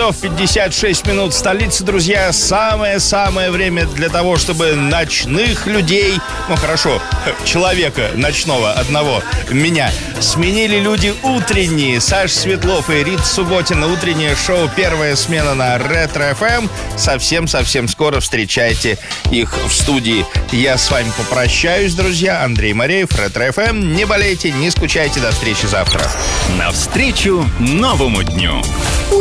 часов 56 минут. Столица, друзья, самое-самое время для того, чтобы ночных людей, ну хорошо, человека ночного одного, меня, сменили люди утренние. Саша Светлов и Рита Субботина. Утреннее шоу «Первая смена» на Ретро ФМ. Совсем скоро встречайте их в студии. Я с вами попрощаюсь, друзья. Андрей Мореев, Ретро ФМ. Не болейте, не скучайте. До встречи завтра. Навстречу новому дню.